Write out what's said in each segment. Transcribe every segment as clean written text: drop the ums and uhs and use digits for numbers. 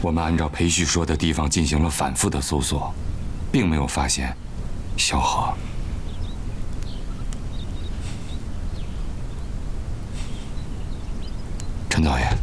我们按照裴旭说的地方进行了反复的搜索，并没有发现萧何。陈导演，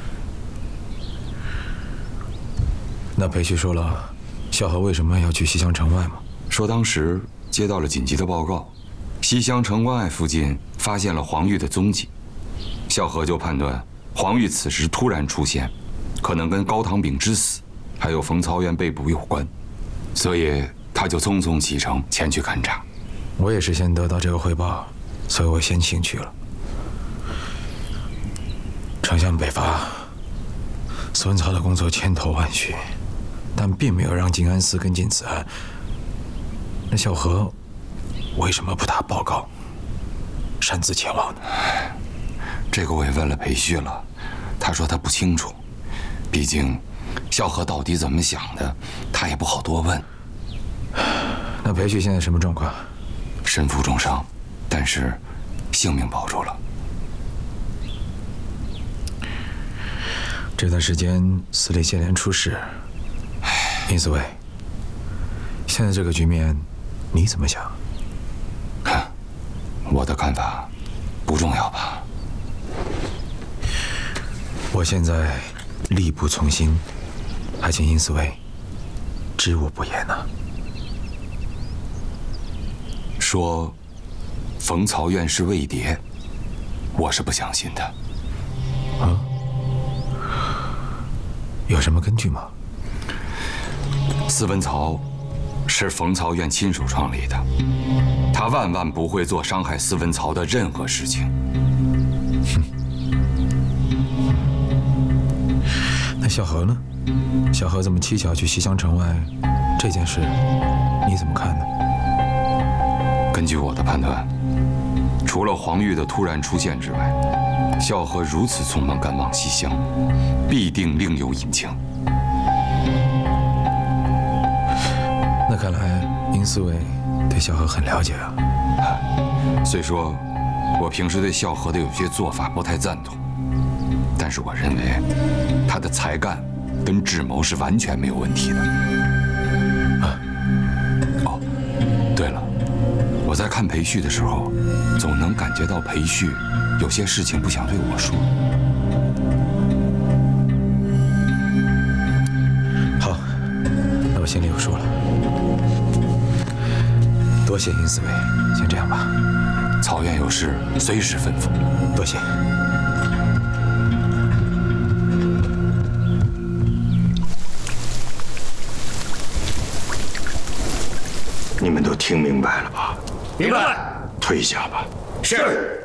那裴旭说了，萧何为什么要去西乡城外吗？ 说当时接到了紧急的报告，西乡城外附近发现了黄玉的踪迹，萧何就判断黄玉此时突然出现，可能跟高堂炳之死，还有冯曹院被捕有关，所以他就匆匆启程前去勘察。 我也是先得到这个汇报，所以我先行去了。丞相北伐，孙曹的工作千头万绪，但并没有让静安寺跟进此案。那萧何为什么不打报告，擅自前往呢？ 这个我也问了裴旭了，他说他不清楚，毕竟萧何到底怎么想的，他也不好多问。 那裴旭现在什么状况？ 身负重伤，但是性命保住了。 这段时间司礼接连出事，殷四卫，现在这个局面，你怎么想？ 我的看法不重要吧？ 我现在力不从心，还请殷四卫知我不言呐。 说冯曹院是魏谍，我是不相信的。 啊？有什么根据吗？ 司文曹是冯曹院亲手创立的，他万万不会做伤害司文曹的任何事情。 哼。那萧何呢？萧何这么蹊跷去西乡城外，这件事你怎么看呢？ 根据我的判断，除了黄玉的突然出现之外，萧何如此匆忙赶往西乡，必定另有隐情。 那看来殷四卫对萧何很了解啊。 虽说我平时对萧何的有些做法不太赞同，但是我认为他的才干跟智谋是完全没有问题的。哦，对了，我在看裴旭的时候，总能感觉到裴旭有些事情不想对我说。 好，那我心里有数了。多谢殷四卫，先这样吧。 曹院有事，随时吩咐。 多谢。 你们都听明白了吧？ 明白。 退下吧。 是。